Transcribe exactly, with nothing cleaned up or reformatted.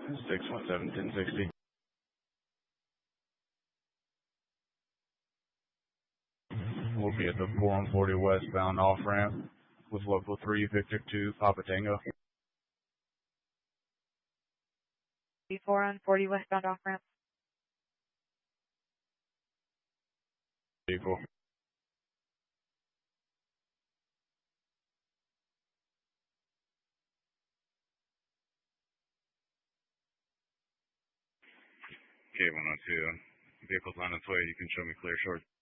six one seven, ten sixty. We'll be at the four one forty westbound off-ramp with local three, Victor two, Papa Tango. four one forty westbound off-ramp. Vehicle. K one oh two. Vehicle's on its way. You can show me clear short.